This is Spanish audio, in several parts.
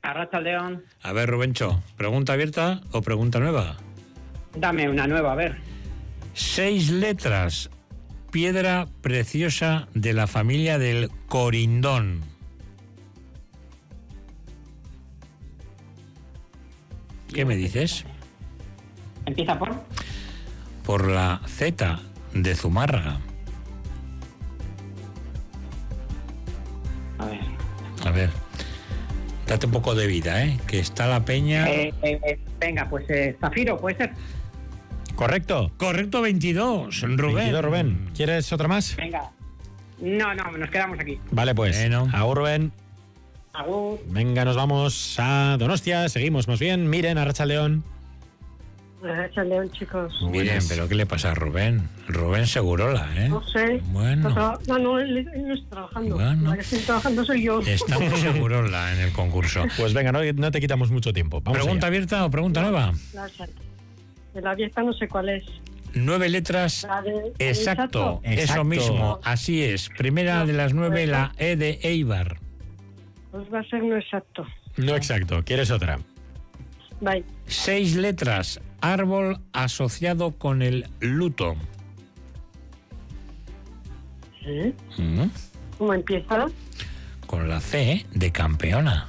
Arratsaldeon. A ver, Rubencho, ¿pregunta abierta o pregunta nueva? Dame una nueva, a ver. 6 letras, piedra preciosa de la familia del corindón. ¿Qué me dices? ¿Empieza por? Por la Z de Zumárraga. A ver, date un poco de vida, que está la peña. Venga, pues Zafiro, ¿puede ser? ¿Correcto? Correcto, 22, Rubén. 22, Rubén. ¿Quieres otra más? Venga. No, nos quedamos aquí. Vale, pues. Bueno. Agur, Rubén. Agur. Venga, nos vamos a Donostia. Seguimos más bien. Miren, Arratsaldeon. Arratsaldeon, chicos. Miren, pero ¿qué le pasa a Rubén? Rubén Segurola, No sé. Bueno. No, él está trabajando. Bueno. La que estoy trabajando soy yo. Estamos Segurola en el concurso. Pues venga, no te quitamos mucho tiempo. Vamos ¿Pregunta allá. abierta o pregunta nueva? De la abierta no sé cuál es. 9 letras. La de Exacto, eso Exacto. mismo, así es. Primera de las 9, la E de Eibar. Pues va a ser no exacto. No exacto. ¿Quieres otra? Bye. 6 letras, árbol asociado con el luto. ¿Sí? ¿Mm? ¿Cómo empieza? Con la C de campeona.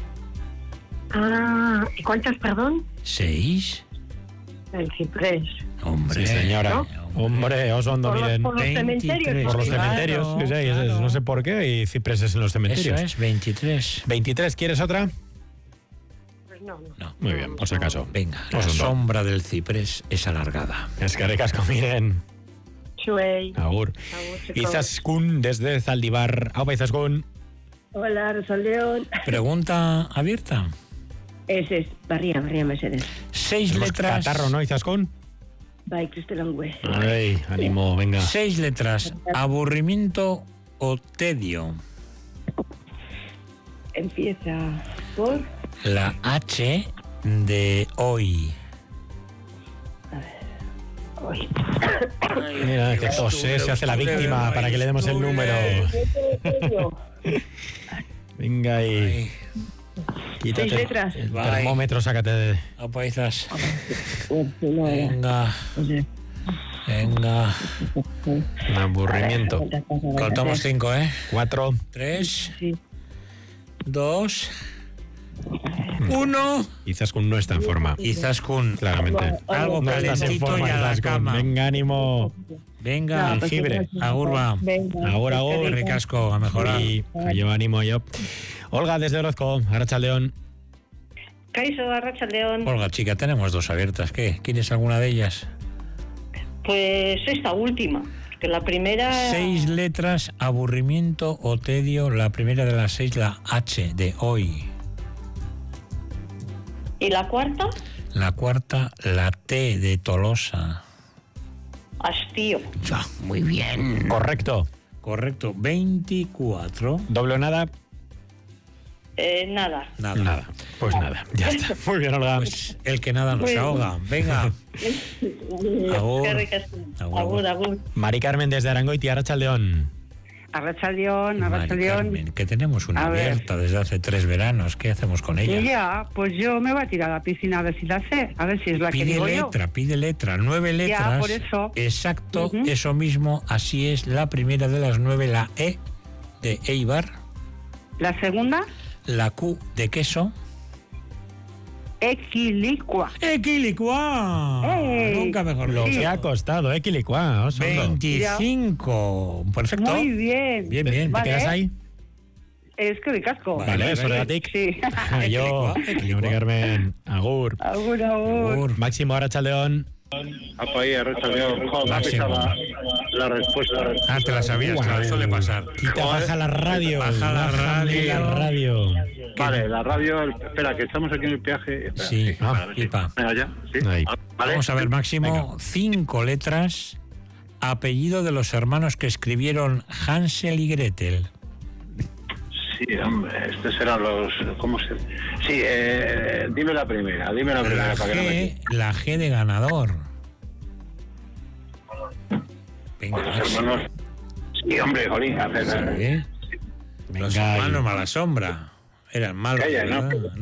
Ah, ¿y cuántas, perdón? 6. El ciprés. Hombre, Sí, señora. ¿No? Hombre, Osondo, miren. Por los 23. cementerios. Por los Claro, cementerios. Sí, claro. no sé por qué. Y cipreses en los Eso cementerios. es, 23. 23. ¿Quieres otra? Pues no. No. Muy bien, por si acaso. Venga, la Osondo. sombra del ciprés es alargada. Es que recasco, miren. Chuey. Agur. chicos. Izaskun desde Zaldibar. Aupa, Izaskun. Hola, Arratsaldeon. Pregunta abierta. Ese es Barría Mercedes. 6 Tenemos letras. catarro, ¿no, Izaskun? Bye, Cristelangüe. Ay, ánimo, venga. 6 letras, aburrimiento o tedio. Empieza por... La H de hoy. Hoy. Mira, que tose, se hace la víctima para que le demos el número. Venga ahí. Quítate 6 letras. el termómetro, sácate de... Apaizas. No, Venga, venga. Un aburrimiento. Contamos 5, 4. 3, Sí. 2, 1. Izaskun no está en forma, Izaskun, claramente. algo No estás en calentito forma, y a la Izaskun. cama. Venga, ánimo. Venga, Jengibre. agurba. Venga. Ahora, Ricasco, a mejorar. Y yo ánimo yo. Olga desde Orozco, Arratsaldeon. Caiso, Arratsaldeon. Olga, chica, tenemos 2 abiertas. ¿Qué? ¿Quieres alguna de ellas? Pues esta última. Que la primera... 6 letras, aburrimiento o tedio. La primera de las 6, la H de hoy. ¿Y la cuarta? La cuarta, la T de Tolosa. Hastío. Ya, muy bien. Correcto. Correcto, 24. ¿Doble o nada? Nada. Nada. Pues nada, ya está. Muy bien, Olga. Pues el que nada nos ahoga. Venga. Agur. Qué ricasco. Agur. Agur. Mari Carmen desde Arangoiti, Arratsaldeon. Arratsaldeon, Mari Arratsaldeon. Carmen, que tenemos una A ver. abierta desde hace 3 veranos. ¿Qué hacemos con ella? Ya, pues yo me voy a tirar a la piscina a ver si la sé. A ver si es la que digo yo. Pide letra. 9 letras. por eso. Exacto, Ujú. eso mismo. Así es. La primera de las 9, la E de Eibar. La segunda, La Q de queso. Equilicua. ¡Equilicua! ¡Ey! Nunca mejor Lo dicho. que ha costado, Quilicua, Osondo. 25. Perfecto. Muy bien. Bien, bien. ¿Te Vale. quedas ahí? Es que de casco. Vale, eso era tic. Sí. Yo, Equilicua. Mari Carmen, agur. Agur, agur. Agur. Máximo, Arratsaldeon. Apa ahí, Arratsaldeon. Joder, me ha Máximo. pisado la respuesta. Ah, te la sabías, claro, suele pasar. Quita, baja la radio. Baja la Bájame radio. la radio. Vale, la radio... Espera, que estamos aquí en el peaje. Espera, Sí, vale, a ver, pipa. Venga, ya. Sí. Ahí. Vale. Vamos a ver, Máximo, 5 letras, apellido de los hermanos que escribieron Hansel y Gretel. Sí, hombre, estos serán los... ¿Cómo se...? Sí, dime la primera La para que no me... la G de ganador. Venga, Los Máximo. hermanos... Sí, hombre, jolín, Sí. Los Venga, hermanos ahí. Mala Sombra. Eran malos, Calla, ¿no? ¿verdad?